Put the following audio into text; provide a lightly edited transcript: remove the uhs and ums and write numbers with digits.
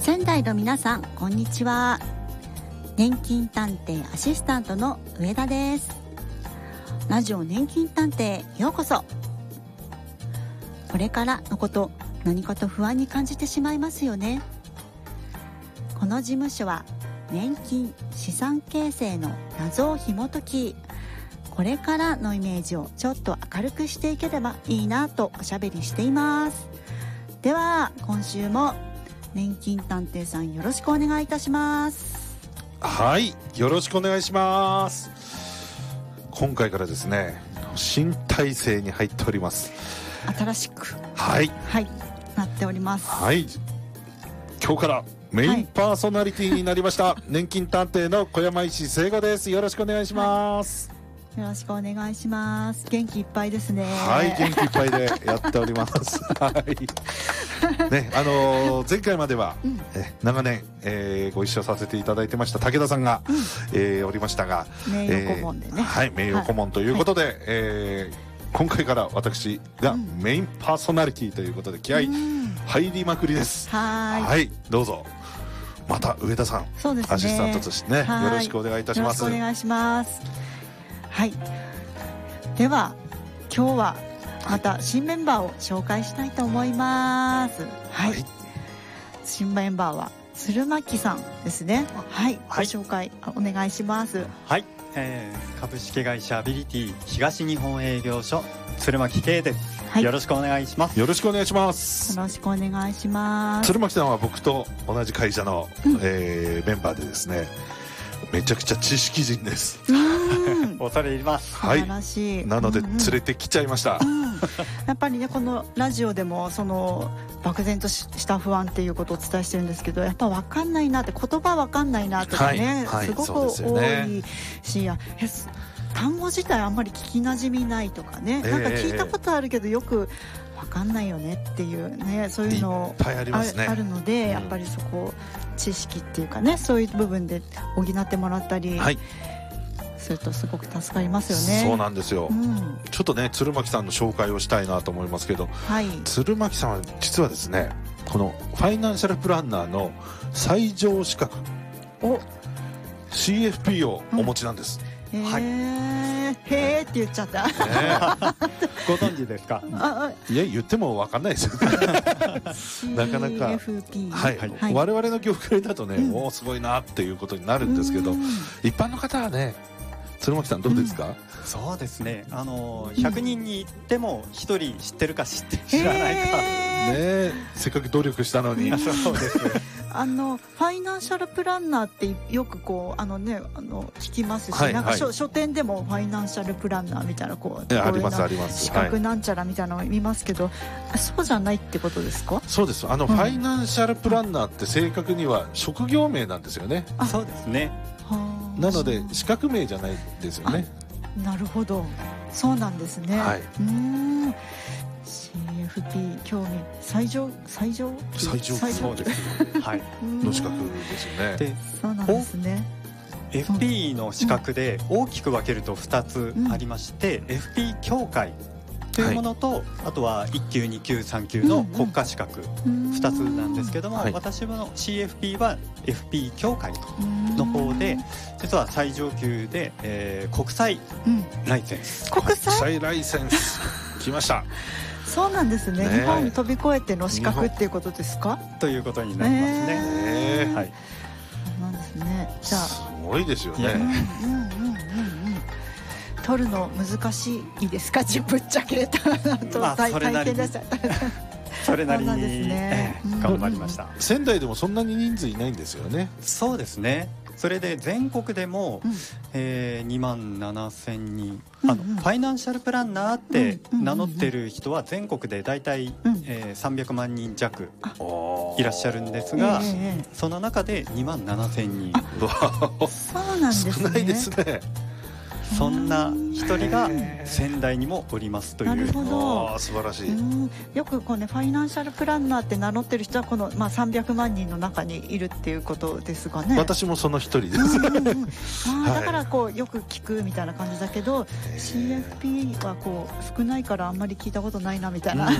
仙台の皆さん、こんにちは。年金探偵アシスタントの上田です。ラジオ年金探偵、ようこそ。これからのこと、何かと不安に感じてしまいますよね。この事務所は年金資産形成の謎を紐解き、これからのイメージをちょっと明るくしていければいいなとおしゃべりしています。では今週も年金探偵さん、よろしくお願いいたします。 はい、よろしくお願いします。今回からですね、新体制に入っております。 新しくはい、 なっております。 はい、今日からメインパーソナリティになりました、年金探偵の小山石聖吾です。よろしくお願いします。 よろしくお願いします。元気いっぱいですね。 はい、元気いっぱいでやっております。はいね、前回までは、長年、ご一緒させていただいてました武田さんが、おりましたが、 名誉顧問でね、 はい、名誉顧問ということで、今回から私がメインパーソナリティということで気合い入りまくりです。はい、どうぞまた上田さん、 そうですね、 アシスタントとしてね、よろしくお願いいたします。 よろしくお願いします。はい、では今日はまた新メンバーを紹介したいと思います。はい、新メンバーは鶴巻さんですね。はい、ご紹介お願いします。 はい、株式会社アビリティ東日本営業所鶴巻圭です。よろしくお願いします。 よろしくお願いします。 よろしくお願いします。 鶴巻さんは僕と同じ会社の、メンバーでですね、めちゃくちゃ知識人です。 恐れ入ります。 素晴らしい。 なので連れてきちゃいました。 やっぱりね、このラジオでもその漠然とした不安っていうことをお伝えしてるんですけど、やっぱ分かんないなって、言葉分かんないなとかね、すごく多いし、単語自体あんまり聞きなじみないとかね、なんか聞いたことあるけどよく分かんないよねっていうね、そういうのいっぱいありますね。 あるので、やっぱりそこ知識っていうかね、そういう部分で補ってもらったり、するとすごく助かりますよね。 そうなんですよ。ちょっとね、鶴巻さんの紹介をしたいなと思いますけど、鶴巻さんは実はですね、このファイナンシャルプランナーの最上資格 CFP をお持ちなんです。 へーって言っちゃった。 ご存知ですか？ いや、言っても分かんないですよ。なかなか、我々の業界だとね、おーすごいなっていうことになるんですけど、一般の方はね、鶴巻さんどうですか？ そうですね、100人に言っても1人知ってるか知らないかね、せっかく努力したのに。 そうですね。 ファイナンシャルプランナーってよくこう聞きますし、なんか書店でもファイナンシャルプランナーみたいなありますあります。 資格なんちゃらみたいなのを見ますけど、そうじゃないってことですか？ そうです。ファイナンシャルプランナーって正確には職業名なんですよね。 そうですね。 なので資格名じゃないですよね。 なるほど、そうなんですね。CFP 興味最上そうです。はい。 の資格ですよね。 で、そうなんですね。 FP の資格で大きく分けると2つありまして、FP 協会というものと、あとは1級2級3級の国家資格2つなんですけども、私の CFP は FP 協会の方で、実は最上級で、国際ライセンス。 国際ライセンス来ました。 そうなんですね。日本に飛び越えての資格っていうことですか？ ということになりますね。はい。 そうなんですね。じゃあすごいですよね。 取るの難しいですか？ぶっちゃけ大変でした。 それなりに頑張りました。 仙台でもそんなに人数いないんですよね。 そうですね。それで全国でも、2万7,000人、ファイナンシャルプランナーって名乗ってる人は全国でだいたい300万人弱いらっしゃるんですが、その中で2万7,000人。 そうなんですね。 少ないですね。 そんな一人が仙台にもおりますという。 なるほど。 素晴らしい。 よくこうね、ファイナンシャルプランナーって名乗ってる人はこの、300万人の中にいるっていうことですがね。 私もその一人です。 だからこうよく聞くみたいな感じだけど、CFP はこう少ないからあんまり聞いたことないなみたいな。